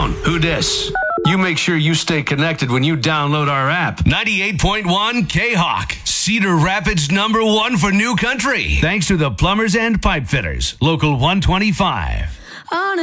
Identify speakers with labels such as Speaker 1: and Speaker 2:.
Speaker 1: town. Who dis? You make sure you stay connected when you download our app. 98.1 K-Hawk. Cedar Rapids #1 for new country. Thanks to the Plumbers and Pipe Fitters. Local 125.